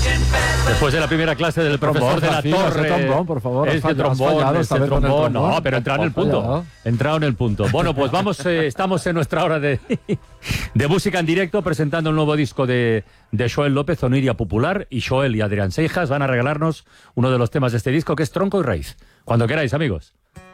Después de la primera clase del profesor de la Torre. Trombón, por favor. Ese trombón. No, pero entrado en el punto. Entrado en el punto. Bueno, pues vamos, estamos en nuestra hora de música en directo, presentando el nuevo disco de Joel López, Oniria Popular, y Joel y Adrián Seijas van a regalarnos uno de los temas de este disco, que es Tronco y Raíz. Cuando queráis, amigos.